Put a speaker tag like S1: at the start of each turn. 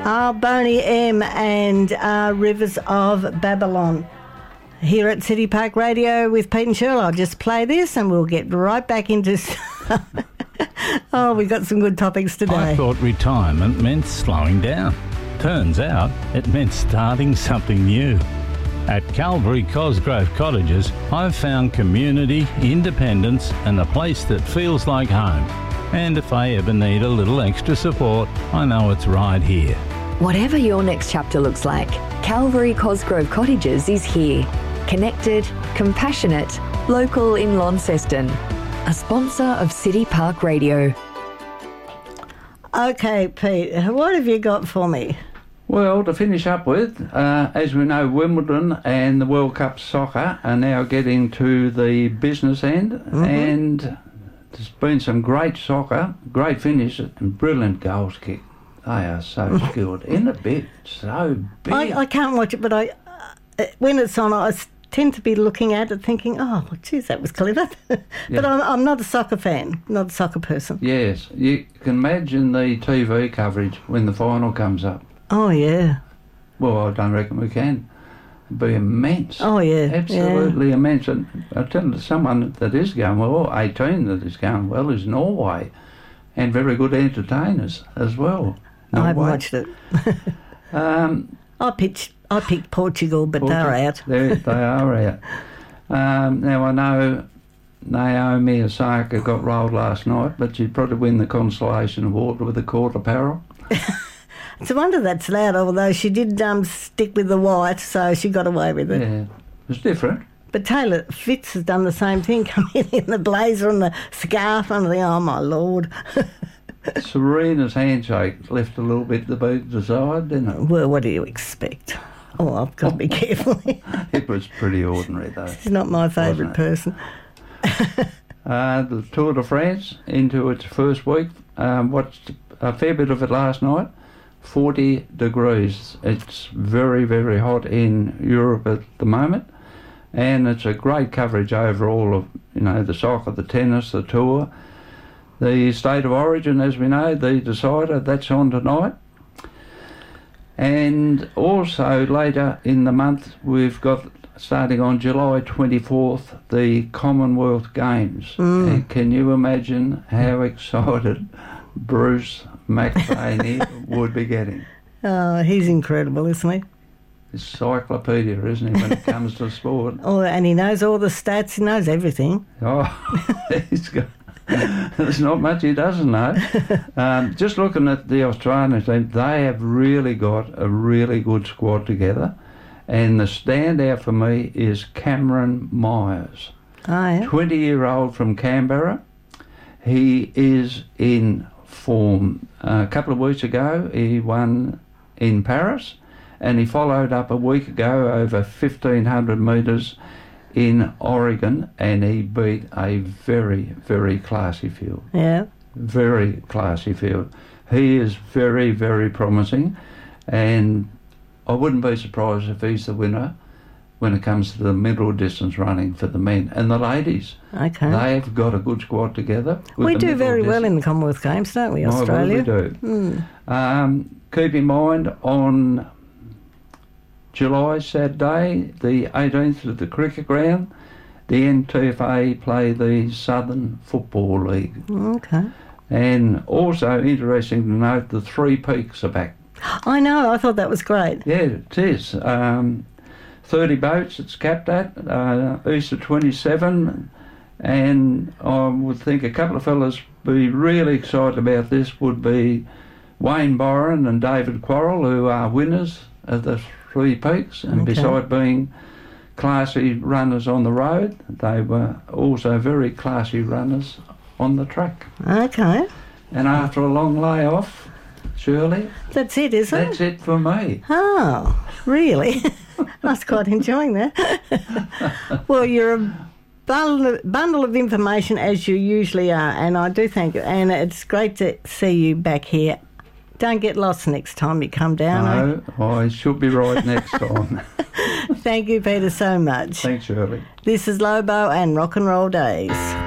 S1: Boney M and Rivers of Babylon. Here at City Park Radio with Pete and Shirley. I'll just play this and we'll get right back into... Oh, we've got some good topics today.
S2: I thought retirement meant slowing down. Turns out it meant starting something new. At Calvary Cosgrove Cottages, I've found community, independence and a place that feels like home. And if I ever need a little extra support, I know it's right here.
S3: Whatever your next chapter looks like, Calvary Cosgrove Cottages is here. Connected, compassionate, local in Launceston. A sponsor of City Park Radio.
S1: Okay, Pete, what have you got for me?
S4: Well, to finish up with, as we know, Wimbledon and the World Cup soccer are now getting to the business end, and there's been some great soccer, great finish, and brilliant goals kicked. They are so skilled. In a bit, so big.
S1: I can't watch it, but when it's on, I tend to be looking at it thinking, oh, geez, that was clever. But I'm not a soccer fan, not a soccer person.
S4: Yes, you can imagine the TV coverage when the final comes up.
S1: Oh, yeah.
S4: Well, I don't reckon we can. It'd be immense.
S1: Oh, yeah.
S4: Absolutely immense. And I'll tell you, someone that is going well, 18 that is going well, is Norway. And very good entertainers as well.
S1: I haven't watched it. I picked Portugal, but they're out.
S4: They are out. Now, I know Naomi Osaka got rolled last night, but she'd probably win the consolation award with a quarter barrel.
S1: It's a wonder that's allowed, although she did stick with the white, so she got away with it.
S4: Yeah, it was different.
S1: But Taylor Fitz has done the same thing, coming in the blazer and the scarf, and I think, oh, my Lord.
S4: Serena's handshake left a little bit to be desired, didn't it?
S1: Well, what do you expect? Oh, I've got to be careful.
S4: It was pretty ordinary, though.
S1: She's not my favourite person.
S4: The Tour de France into its first week. Watched a fair bit of it last night. 40 degrees. It's very, very hot in Europe at the moment. And it's a great coverage overall of, the soccer, the tennis, the tour. The State of Origin, as we know, the decider, that's on tonight. And also later in the month, we've got, starting on July 24th, the Commonwealth Games. And can you imagine how excited Bruce McBain would be getting?
S1: Oh, he's incredible, isn't he?
S4: Encyclopedia, isn't he, when it comes to sport?
S1: Oh, and he knows all the stats, he knows everything.
S4: Oh, he's got... There's not much he doesn't know. Just looking at the Australian team, they have really got a really good squad together. And the standout for me is Cameron Myers.
S1: Oh, yeah?
S4: 20-year-old from Canberra. He is in form. A couple of weeks ago, he won in Paris, and he followed up a week ago over 1,500 metres in Oregon, and he beat a very, very classy field.
S1: Yeah.
S4: Very classy field. He is very, very promising, and I wouldn't be surprised if he's the winner when it comes to the middle distance running for the men. And the ladies,
S1: okay,
S4: they've got a good squad together.
S1: We do very well in the Commonwealth Games, don't we, Australia?
S4: Oh, we do. Keep in mind, on July, Saturday, the 18th at the cricket ground, the NTFA play the Southern Football League.
S1: Okay.
S4: And also interesting to note, the Three Peaks are back.
S1: I know, I thought that was great.
S4: Yeah, it is. 30 boats it's capped at, Easter 27, and I would think a couple of fellas be really excited about this would be Wayne Byron and David Quarrell, who are winners of the Three Peaks, and beside being classy runners on the road, they were also very classy runners on the track.
S1: Okay.
S4: And after a long layoff, Shirley,
S1: that's it, isn't it?
S4: That's it for me.
S1: Oh, really? I was quite enjoying that. Well, you're a bundle of information, as you usually are, and I do thank you. And it's great to see you back here. Don't get lost next time you come down.
S4: No, I should be right next time.
S1: Thank you, Peter, so much.
S4: Thanks, Shirley.
S1: This is Lobo and Rock and Roll Days.